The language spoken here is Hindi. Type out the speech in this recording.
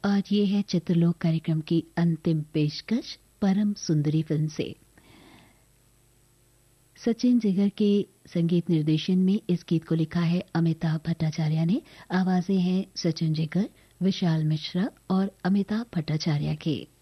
और ये है चित्रलोक कार्यक्रम की अंतिम पेशकश परम सुंदरी फिल्म से। सचिन जिगर के संगीत निर्देशन में इस गीत को लिखा है अमिताभ भट्टाचार्य ने। आवाजें हैं सचिन जिगर, विशाल मिश्रा और अमिताभ भट्टाचार्य के।